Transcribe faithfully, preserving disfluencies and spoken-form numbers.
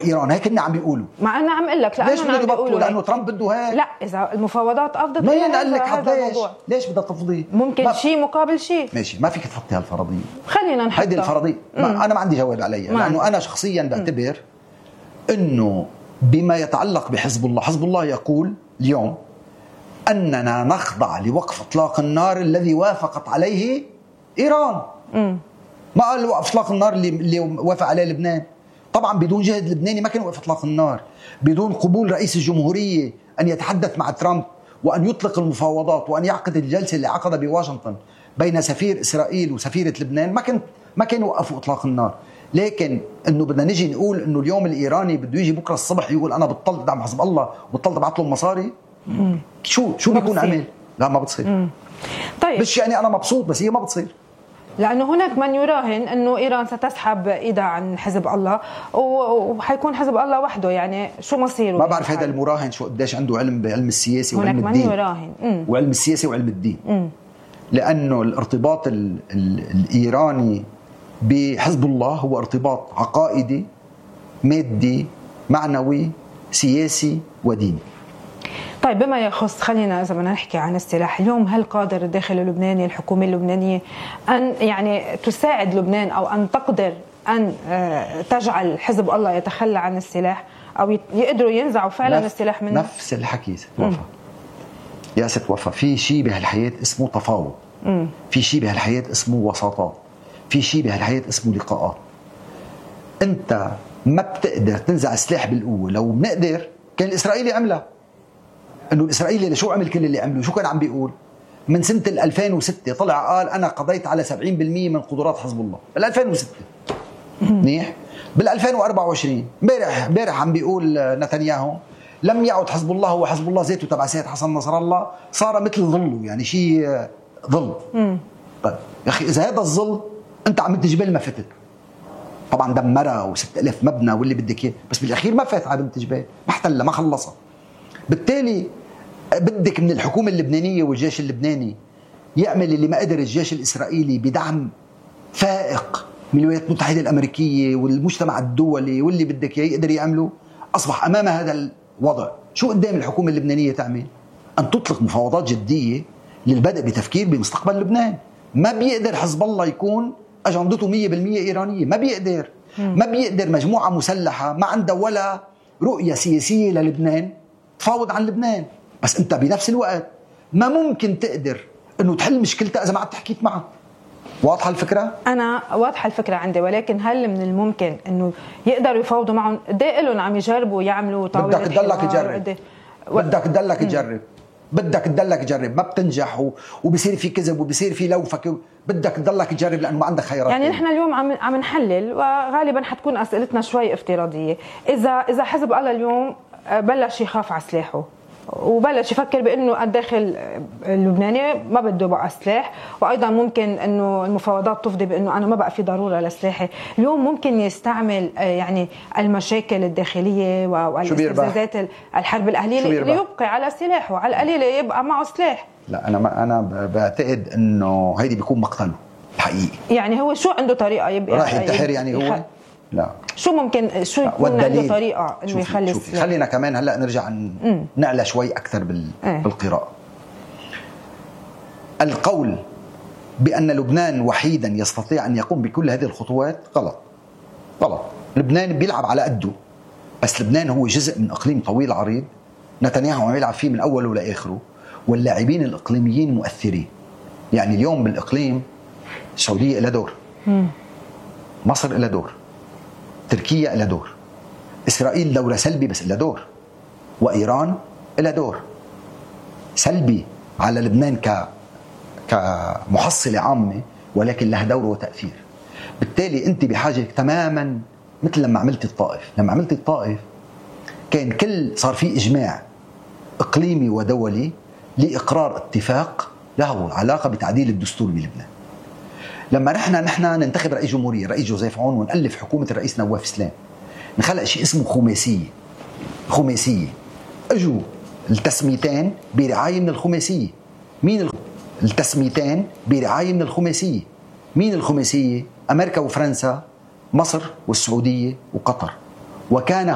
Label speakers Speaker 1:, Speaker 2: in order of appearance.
Speaker 1: ايران، هيك هن عم بيقولوا.
Speaker 2: مع انا عم اقول لك
Speaker 1: ليش بده يبطلوا؟ لانه ترامب بده هيك.
Speaker 2: لا اذا المفاوضات افضت
Speaker 1: ما ينقال لك هذا الموضوع، ليش بدها تفضي؟
Speaker 2: ممكن شيء مقابل شيء.
Speaker 1: ماشي، ما فيك تحطي هالفرضيه،
Speaker 2: خلينا نحطها
Speaker 1: هيدي الفرضيه. ما انا ما عندي جواب عليها، لانه انا شخصيا بعتبر انه بما يتعلق بحزب الله، حزب الله يقول اليوم اننا نخضع لوقف اطلاق النار الذي وافقت عليه ايران. مم. ما قال وقف اطلاق النار اللي, اللي وافق عليه لبنان. طبعا بدون جهد لبناني ما كان وقف اطلاق النار، بدون قبول رئيس الجمهوريه ان يتحدث مع ترامب وان يطلق المفاوضات وان يعقد الجلسه اللي عقدها بواشنطن بين سفير اسرائيل وسفيره لبنان، ما كان ما كانوا وقفوا اطلاق النار. لكن انه بدنا نجي نقول انه اليوم الايراني بده يجي بكره الصبح يقول انا بطلت ادعم حزب الله وبطلت ابعث لهم مصاري. مم. شو شو بيكون عمل؟ لا ما بتصير. مم.
Speaker 2: طيب
Speaker 1: مش يعني انا مبسوط، بس هي ما بتصير،
Speaker 2: لأنه هناك من يراهن أنه إيران ستسحب إيدها عن حزب الله وحيكون حزب الله وحده. يعني شو مصيره؟
Speaker 1: ما بعرف هذا المراهن شو قديش عنده علم بعلم السياسة وعلم الدين.
Speaker 2: هناك من يراهن مم.
Speaker 1: وعلم السياسة وعلم الدين. مم. لأنه الارتباط ال ال الإيراني بحزب الله هو ارتباط عقائدي مادي معنوي سياسي وديني.
Speaker 2: طيب بما يخص، خلينا إذا بدنا نحكي عن السلاح اليوم، هل قادر الداخل اللبناني الحكومة اللبنانية أن يعني تساعد لبنان أو أن تقدر أن تجعل حزب الله يتخلى عن السلاح أو يقدروا ينزعوا فعلا السلاح منه؟
Speaker 1: نفس الحكي ست وفا. يا ست وفا، في شيء بهالحياة اسمه تفاوض، مم. في شيء بهالحياة اسمه وساطات، في شيء بهالحياة اسمه لقاءات. أنت ما بتقدر تنزع السلاح بالقوة. لو بنقدر كان الإسرائيلي عملها. انه الاسرائيلي شو عمل كل اللي عمله؟ شو كان عم بيقول؟ من سنه ألفين وستة طلع قال انا قضيت على سبعين بالمئة من قدرات حزب الله بال ألفين وستة. منيح. بال ألفين وأربعة وعشرين امبارح امبارح عم بيقول نتنياهو لم يعد حزب الله هو حزب الله ذاته تبع سيد حسن نصر الله، صار مثل ظله، يعني شيء ظل. طيب يا اخي اذا هذا الظل انت عم تجبل ما فتت. طبعا دمرها وستة آلاف مبنى واللي بدك اياه، بس بالاخير ما فات على بنت جبال، ما احتلها ما خلصها. بالتالي بدك من الحكومة اللبنانية والجيش اللبناني يعمل اللي ما قدر الجيش الإسرائيلي بدعم فائق من الولايات المتحدة الأمريكية والمجتمع الدولي واللي بدك يقدر يعمله. أصبح أمام هذا الوضع شو قدام الحكومة اللبنانية تعمل؟ أن تطلق مفاوضات جدية للبدء بتفكير بمستقبل لبنان. ما بيقدر حزب الله يكون أجندته مية بالمية إيرانية، ما بيقدر. ما بيقدر مجموعة مسلحة ما عندها ولا رؤية سياسية للبنان تفاوض عن لبنان. بس انت بنفس الوقت ما ممكن تقدر انه تحل مشكلتها اذا ما عاد حكيت معها. واضحه الفكره؟
Speaker 2: انا واضحه الفكره عندي، ولكن هل من الممكن انه يقدروا يفاوضوا معهم؟ قد ايه لهم عم يجربوا يعملوا طاوله
Speaker 1: بدك تضلك تجرب و... بدك تضلك تجرب بدك تضلك تجرب ما بتنجح و... وبصير في كذب وبصير في لوفك، بدك تضلك تجرب لانه ما عندك خيارات.
Speaker 2: يعني نحن اليوم عم عم نحلل وغالبا حتكون اسئلتنا شوي افتراضيه. اذا اذا حزب الله اليوم بلش يخاف على سلاحه وبلش يفكر بانه الداخل اللبناني ما بده بقى سلاح، وايضا ممكن انه المفاوضات تفضي بانه انا ما بقى في ضروره لسلاحي، اليوم ممكن يستعمل يعني المشاكل الداخليه والاستفزازات الحرب الاهليه ليبقي على سلاحه، على القليله يبقى معه سلاح.
Speaker 1: لا انا ما انا بعتقد انه هيدي بيكون مقتله الحقيقي.
Speaker 2: يعني هو شو عنده طريقه يبقى
Speaker 1: راح ينتحر يعني هو يخ... لا
Speaker 2: شو ممكن شو يكون عنده طريقه انه يخلي
Speaker 1: السلاح؟ خلينا كمان هلا نرجع ن... نعلى شوي اكثر بال... اه. بالقراءه. القول بان لبنان وحيدا يستطيع ان يقوم بكل هذه الخطوات غلط غلط. لبنان بيلعب على قده، بس لبنان هو جزء من اقليم طويل عريض نتنياهو عم يلعب فيه من اوله لاخره، واللاعبين الاقليميين مؤثرين. يعني اليوم بالاقليم السعوديه لها دور، مم. مصر لها دور، تركيا لها دور، إسرائيل دورة سلبي بس لها دور، وإيران لها دور سلبي على لبنان ك كمحصلة عامة، ولكن لها دور وتأثير. بالتالي أنت بحاجة تماما مثل لما عملت الطائف. لما عملت الطائف كان كل صار في إجماع إقليمي ودولي لإقرار اتفاق له علاقة بتعديل الدستور بلبنان. لما رحنا نحن ننتخب رئيس جمهورية رئيس جوزيف عون ونألف حكومة الرئيس نواف سلام، نخلق شيء اسمه خماسية. خماسية اجوا التسميتين برعاية من الخماسية. مين الخ... التسميتين برعاية من الخماسية؟ مين الخماسية؟ أمريكا وفرنسا، مصر والسعودية وقطر. وكان